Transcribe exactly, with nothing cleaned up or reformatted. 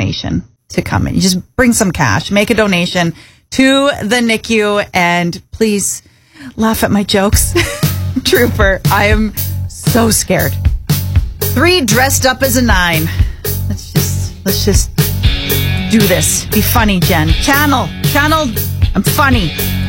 donation to come in. You just bring some cash, make a donation to the N I C U, and please laugh at my jokes. Trooper, I am so scared. Three dressed up as a nine. Let's just, let's just do this. Be funny, Jen. Channel, channel, I'm funny.